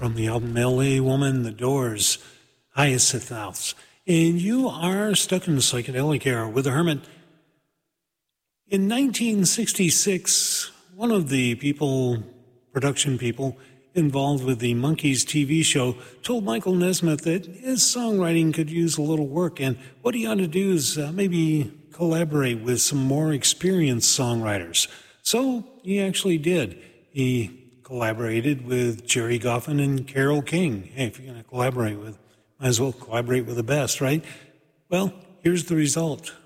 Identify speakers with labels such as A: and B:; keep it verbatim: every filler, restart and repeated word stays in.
A: from the album L A Woman, The Doors, Hyacinth House. And you are stuck in the psychedelic era with the Hermit. In nineteen sixty-six, one of the people, production people, involved with the Monkees T V show told Michael Nesmith that his songwriting could use a little work, and what he ought to do is uh, maybe collaborate with some more experienced songwriters. So he actually did. He collaborated with Jerry Goffin and Carole King. Hey, if you're going to collaborate with, might as well collaborate with the best, right? Well, here's the result.